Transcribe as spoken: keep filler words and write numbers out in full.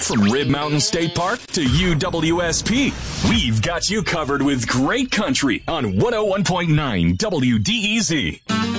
From Rib Mountain State Park to U W S P, we've got you covered with great country on one oh one point nine W D E Z.